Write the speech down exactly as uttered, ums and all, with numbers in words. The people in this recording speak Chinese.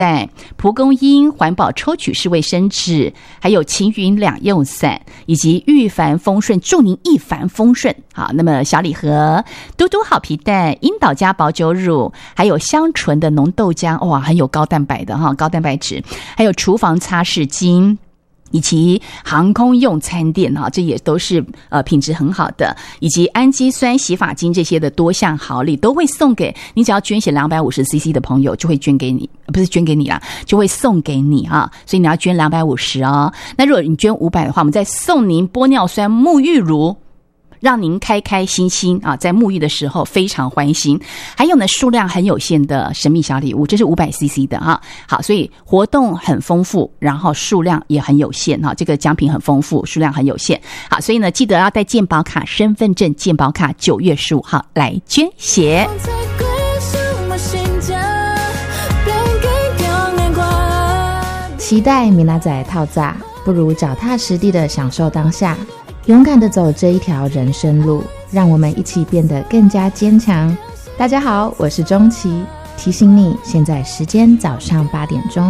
袋、蒲公英环保抽取式卫生纸，还有晴云两用伞，以及玉帆丰顺，祝您一帆风顺。好，那么小礼盒、嘟嘟好皮蛋、樱岛家保酒乳，还有香醇的浓豆浆，哇，很有高蛋白的哈，高蛋白质，还有厨房擦拭巾。以及航空用餐垫哈，这也都是呃品质很好的，以及氨基酸洗发精这些的多项好礼都会送给你，只要捐写 两百五十 C C 的朋友就会捐给你，不是捐给你啦，就会送给你啊，所以你要捐两百五十哦。那如果你捐五百的话，我们再送您玻尿酸沐浴乳，让您开开心心啊，在沐浴的时候非常欢心。还有呢，数量很有限的神秘小礼物，这是 五百 C C 的哈。好，所以活动很丰富，然后数量也很有限哈。这个奖品很丰富，数量很有限。好，所以呢，记得要带健保卡、身份证、健保卡，九月十五号来捐血。 期待米娜仔套炸，不如脚踏实地的享受当下。勇敢的走这一条人生路，让我们一起变得更加坚强。大家好，我是钟琪，提醒你，现在时间早上八点钟。